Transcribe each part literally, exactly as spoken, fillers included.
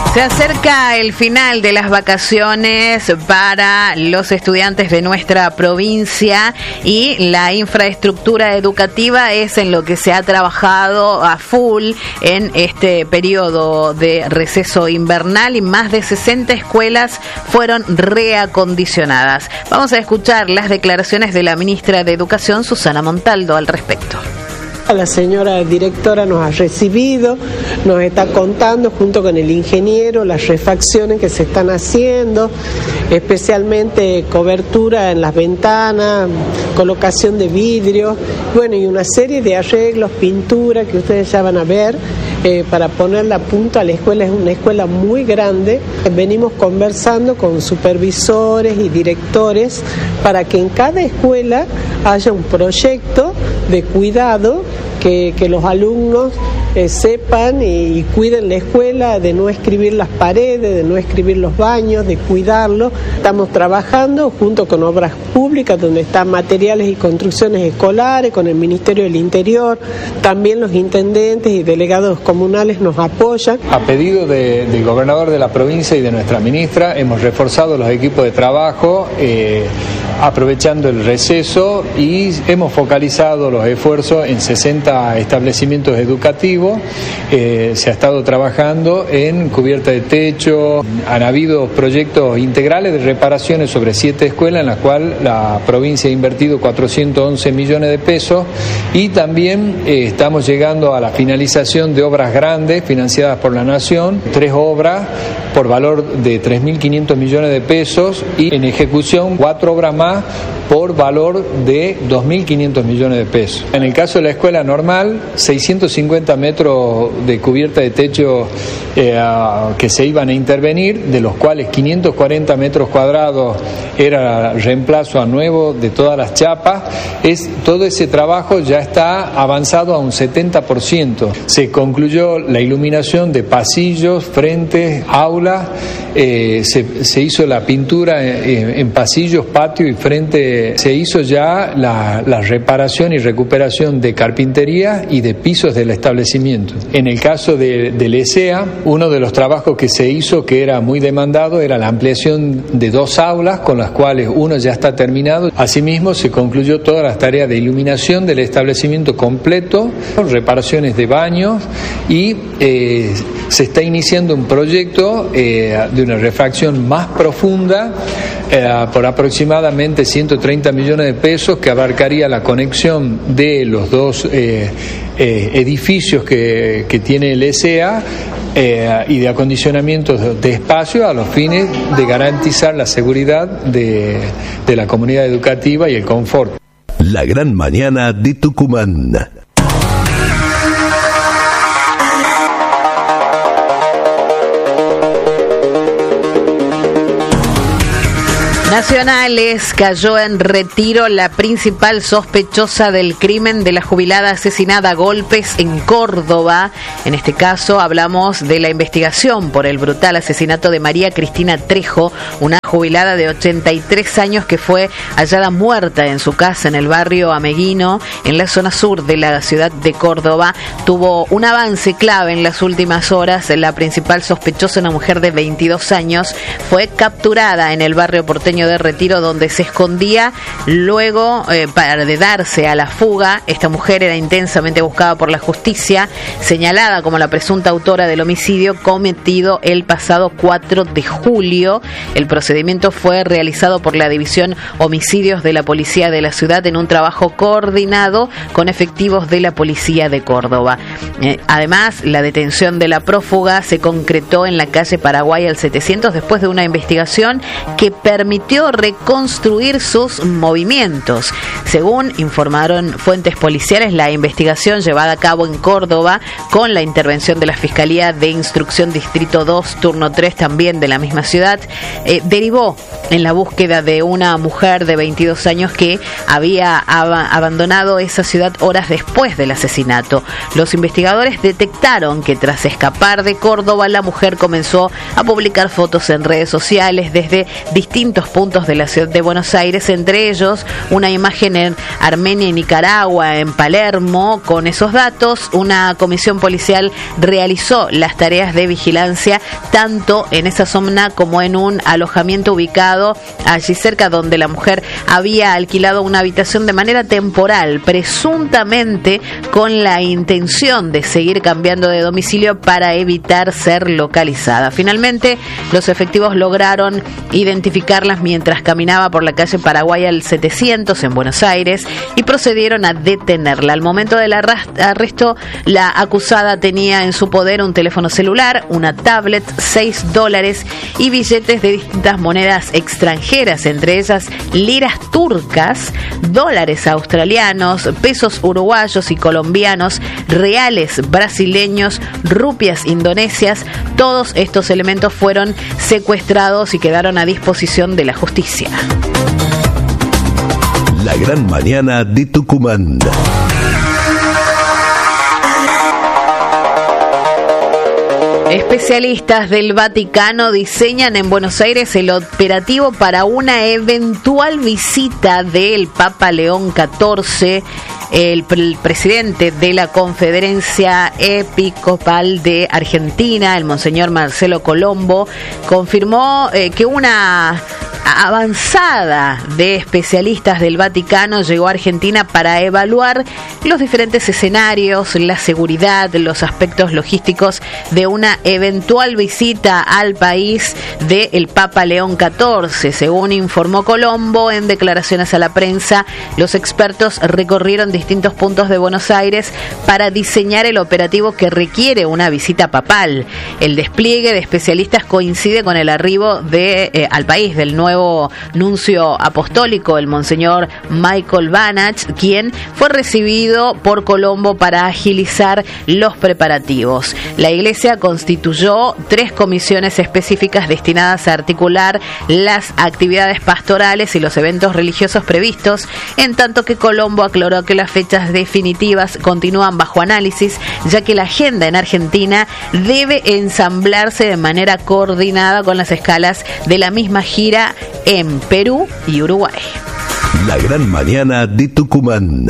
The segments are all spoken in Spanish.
Se acerca el final de las vacaciones para los estudiantes de nuestra provincia y la infraestructura educativa es en lo que se ha trabajado a full en este periodo de receso invernal y más de sesenta escuelas fueron reacondicionadas. Vamos a escuchar las declaraciones de la ministra de Educación, Susana Montaldo, al respecto. La señora directora nos ha recibido, nos está contando junto con el ingeniero las refacciones que se están haciendo, especialmente cobertura en las ventanas, colocación de vidrio, bueno, y una serie de arreglos, pintura que ustedes ya van a ver eh, para ponerla a punto a la escuela. Es una escuela muy grande. Venimos conversando con supervisores y directores para que en cada escuela haya un proyecto de cuidado, que, que los alumnos eh, sepan y, y cuiden la escuela, de no escribir las paredes, de no escribir los baños, de cuidarlo. Estamos trabajando junto con Obras Públicas, donde están materiales y construcciones escolares, con el Ministerio del Interior, también los intendentes y delegados comunales nos apoyan. A pedido de, del gobernador de la provincia y de nuestra ministra, hemos reforzado los equipos de trabajo, eh, aprovechando el receso, y hemos focalizado los esfuerzos en sesenta establecimientos educativos. Eh, se ha estado trabajando en cubierta de techo, han habido proyectos integrales de reparaciones sobre siete escuelas en las cuales la provincia ha invertido cuatrocientos once millones de pesos, y también eh, estamos llegando a la finalización de obras grandes financiadas por la Nación, tres obras por valor de tres mil quinientos millones de pesos, y en ejecución cuatro obras más por valor de dos mil quinientos millones de pesos. En el caso de la escuela normal, seiscientos cincuenta metros de cubierta de techo eh, que se iban a intervenir, de los cuales quinientos cuarenta metros cuadrados era reemplazo a nuevo de todas las chapas. Es, todo ese trabajo ya está avanzado a un setenta por ciento. Se concluyó la iluminación de pasillos, frentes, aulas, eh, se, se hizo la pintura en, en pasillos, patio y frente. Se hizo ya la, la reparación y recuperación de carpintería y de pisos del establecimiento. En el caso de, del E S E A, uno de los trabajos que se hizo, que era muy demandado, era la ampliación de dos aulas, con las cuales uno ya está terminado. Asimismo, se concluyó todas las tareas de iluminación del establecimiento completo, reparaciones de baños, y eh, se está iniciando un proyecto eh, de una refacción más profunda eh, por aproximadamente ciento treinta millones de pesos, que abarcaría la conexión de los dos eh, eh, edificios que, que tiene el E S E A eh, y de acondicionamiento de espacio a los fines de garantizar la seguridad de, de la comunidad educativa y el confort. La gran mañana de Tucumán. Nacionales, cayó en Retiro la principal sospechosa del crimen de la jubilada asesinada a golpes en Córdoba. En este caso hablamos de la investigación por el brutal asesinato de María Cristina Trejo, una jubilada de ochenta y tres años que fue hallada muerta en su casa en el barrio Ameguino, en la zona sur de la ciudad de Córdoba. Tuvo un avance clave en las últimas horas. La principal sospechosa, una mujer de veintidós años, fue capturada en el barrio porteño de Retiro, donde se escondía luego eh, para de darse a la fuga. Esta mujer era intensamente buscada por la justicia, señalada como la presunta autora del homicidio cometido el pasado cuatro de julio. El procedimiento fue realizado por la División Homicidios de la Policía de la ciudad en un trabajo coordinado con efectivos de la Policía de Córdoba. Eh, además, la detención de la prófuga se concretó en la calle Paraguay al setecientos después de una investigación que permitió reconstruir sus movimientos. Según informaron fuentes policiales, la investigación llevada a cabo en Córdoba con la intervención de la Fiscalía de Instrucción Distrito dos, turno tres, también de la misma ciudad, eh, derivó operativo en la búsqueda de una mujer de veintidós años que había ab- abandonado esa ciudad horas después del asesinato. Los investigadores detectaron que tras escapar de Córdoba, la mujer comenzó a publicar fotos en redes sociales desde distintos puntos de la ciudad de Buenos Aires, entre ellos una imagen en Armenia y Nicaragua, en Palermo. Con esos datos, una comisión policial realizó las tareas de vigilancia tanto en esa zona como en un alojamiento ubicado allí cerca, donde la mujer había alquilado una habitación de manera temporal, presuntamente con la intención de seguir cambiando de domicilio para evitar ser localizada. Finalmente, los efectivos lograron identificarlas mientras caminaba por la calle Paraguay al setecientos en Buenos Aires y procedieron a detenerla. Al momento del arresto, la acusada tenía en su poder un teléfono celular, una tablet, seis dólares y billetes de distintas monedas extranjeras, entre ellas liras turcas, dólares australianos, pesos uruguayos y colombianos, reales brasileños, rupias indonesias. Todos estos elementos fueron secuestrados y quedaron a disposición de la justicia. La gran mañana de Tucumán. Especialistas del Vaticano diseñan en Buenos Aires el operativo para una eventual visita del Papa León catorce. El, el presidente de la Conferencia Episcopal de Argentina, el monseñor Marcelo Colombo, confirmó eh, que una avanzada de especialistas del Vaticano llegó a Argentina para evaluar los diferentes escenarios, la seguridad, los aspectos logísticos de una eventual visita al país del Papa León catorce. Según informó Colombo en declaraciones a la prensa, los expertos recorrieron distintos puntos de Buenos Aires para diseñar el operativo que requiere una visita papal. El despliegue de especialistas coincide con el arribo de eh, al país del nuevo nuncio apostólico, el monseñor Michael Banach, quien fue recibido por Colombo para agilizar los preparativos. La Iglesia constituyó tres comisiones específicas destinadas a articular las actividades pastorales y los eventos religiosos previstos, en tanto que Colombo aclaró que las fechas definitivas continúan bajo análisis, ya que la agenda en Argentina debe ensamblarse de manera coordinada con las escalas de la misma gira en Perú y Uruguay. La gran mañana de Tucumán.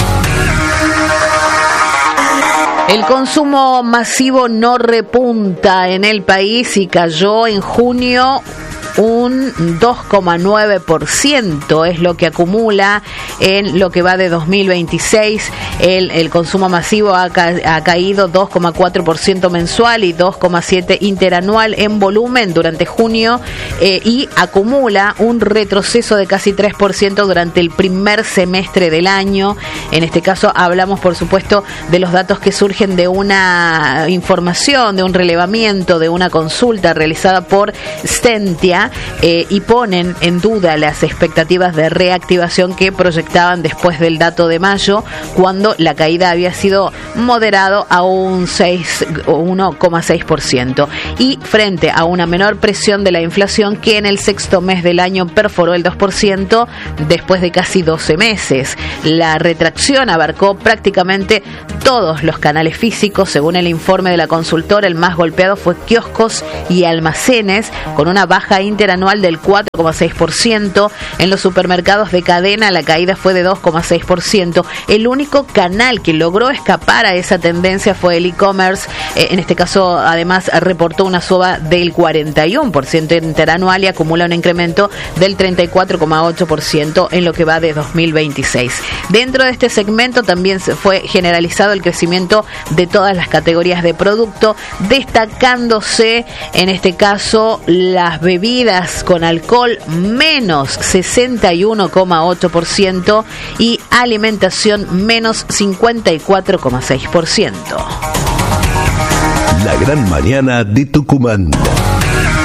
El consumo masivo no repunta en el país y cayó en junio un dos coma nueve por ciento, es lo que acumula en lo que va de dos mil veintiséis. El, el consumo masivo ha, ca- ha caído dos coma cuatro por ciento mensual y dos coma siete por ciento interanual en volumen durante junio eh, y acumula un retroceso de casi tres por ciento durante el primer semestre del año. En este caso hablamos, por supuesto, de los datos que surgen de una información, de un relevamiento, de una consulta realizada por Stentia, Eh, y ponen en duda las expectativas de reactivación que proyectaban después del dato de mayo, cuando la caída había sido moderado a un uno coma seis por ciento, y frente a una menor presión de la inflación que en el sexto mes del año perforó el dos por ciento después de casi doce meses. La retracción abarcó prácticamente todos los canales físicos. Según el informe de la consultora, el más golpeado fue kioscos y almacenes, con una baja interanual del cuatro coma seis por ciento. En los supermercados de cadena la caída fue de dos coma seis por ciento. El único canal que logró escapar a esa tendencia fue el e-commerce. Eh, en este caso, además, reportó una suba del cuarenta y uno por ciento interanual y acumula un incremento del treinta y cuatro coma ocho por ciento en lo que va de dos mil veintiséis. Dentro de este segmento también se fue generalizado el crecimiento de todas las categorías de producto, destacándose en este caso las bebidas con alcohol menos sesenta y uno coma ocho por ciento y alimentación menos cincuenta y cuatro coma seis por ciento. La gran mañana de Tucumán.